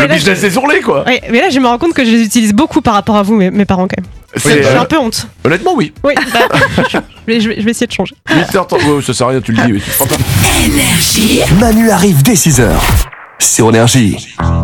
le business des ourlets, quoi. Oui, mais là, je me rends compte que je les utilise beaucoup par rapport à vous, mes parents, quand même. J'ai un peu honte. Honnêtement, oui. Oui, je vais essayer de changer. 8h30, ouais, ça sert à rien, tu le dis. Oui. Manu arrive dès 6h sur Énergie.